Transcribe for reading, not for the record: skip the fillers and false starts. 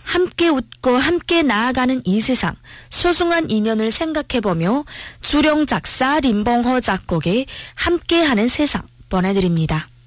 함께 웃고 함께 나아가는 이 세상, 소중한 인연을 생각해보며 주령 작사 림봉호 작곡의 함께하는 세상 보내드립니다.